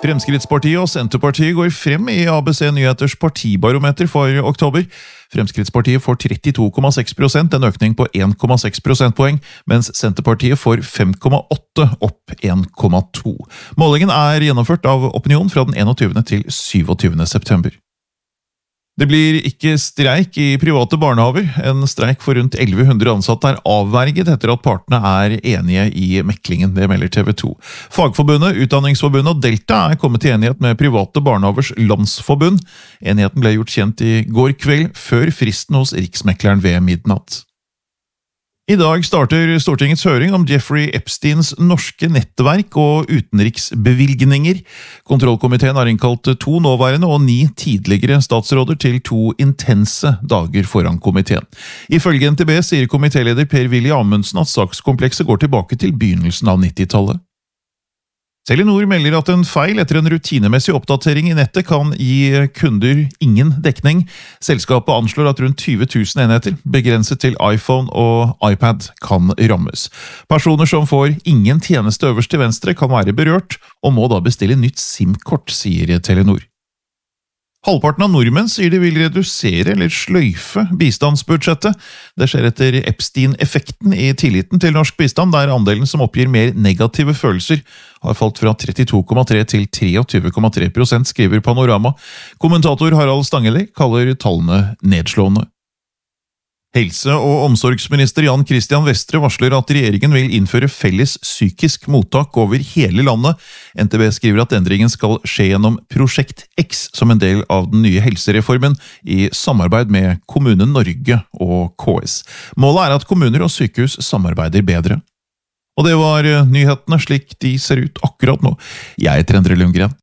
Fremskrittspartiet og Senterpartiet går frem i ABC Nyheters partibarometer for oktober. Fremskrittspartiet får 32,6%, en økning på 1,6 prosentpoeng, mens Senterpartiet får 5,8, opp 1,2. Målingen er gjennomført av Opinion fra den 21. til 27. september. Det blir ikke streik i private barnehaver. En streik for rundt 1100 ansatte er avverget etter at partene er enige i meklingen, det melder TV 2. Fagforbundet, Utdanningsforbundet og Delta er kommet til enighet med Private Barnehavers Landsforbund. Enigheten ble gjort kjent i går kveld, før fristen hos Riksmekleren ved midnatt. I dag starter Stortingets høring om Jeffrey Epsteins norske nettverk og utenriksbevilgninger. Kontrollkomiteen har innkalt 2 nåværende og 9 tidligere statsråder til 2 intense dager foran komiteen. Ifølge NTB sier komitéleder Per-Willy Amundsen at sakskomplekset går tilbake til begynnelsen av 90-tallet. Telenor melder at en feil etter en rutinemessig oppdatering i nettet kan gi kunder ingen dekning. Selskapet anslår at rundt 20 000 enheter, begrenset til iPhone og iPad, kan rammes. Personer som får ingen tjeneste øverst til venstre kan være berørt, og må da bestille nytt SIM-kort, sier Telenor. Halvparten av nordmenn sier de vil redusere eller sløyfe bistandsbudsjettet. Det skjer etter Epstein-effekten i tilliten til norsk bistand, der andelen som oppgir mer negative følelser har falt fra 32,3 til 23,3%, skriver Panorama. Kommentator Harald Stangelli kaller tallene nedslående. Helse- og omsorgsminister Jan Christian Vestre varsler at regjeringen vil innføre felles psykisk mottak over hele landet. NTB skriver at endringen skal skje gjennom Prosjekt X som en del av den nye helsereformen i samarbeid med Kommune Norge og KS. Målet er at kommuner og sykehus samarbeider bedre. Og det var nyhetene slik de ser ut akkurat nå. Jeg heter Endre Lundgren.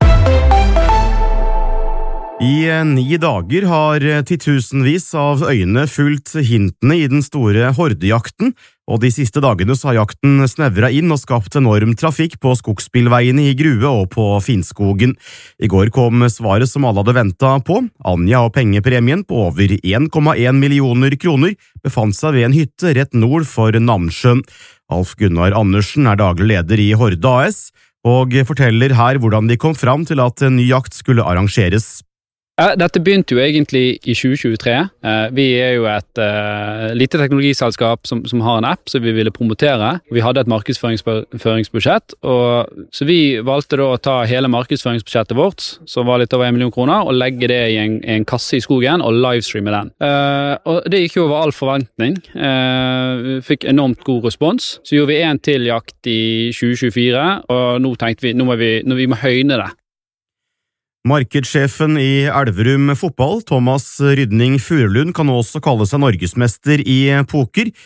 I 9 dager har titusenvis av øyne fulgt hintene i den store hordejakten, og de siste dagene så har jakten snevret inn og skapt enorm trafikk på skogsbilveiene i Grue og på Finnskogen. I går kom svaret som alle hadde ventet på. Anja og pengepremien på over 1,1 millioner kroner befant seg ved en hytte rett nord for Namsjøen. Alf Gunnar Andersen er daglig leder i Horde AS, og forteller her hvordan de kom fram til at en ny jakt skulle arrangeres. Dette begynte jo egentlig i 2023. Vi er jo et lite teknologiselskap som har en app som vi ville promotere. Vi hadde et markedsføringsbudsjett, så vi valgte da å ta hele markedsføringsbudsjettet vårt, som var litt over 1 million kroner, og legge det i en kasse i skogen og livestreame den. Og det gikk jo over all forventning. Vi fikk enormt god respons. Så gjorde vi en til jakt i 2024, og nå tenkte vi, vi må høyne det. Markedssjefen i Elverum fotball, Thomas Rydning Furulund, kan også kalle seg norgesmester i poker.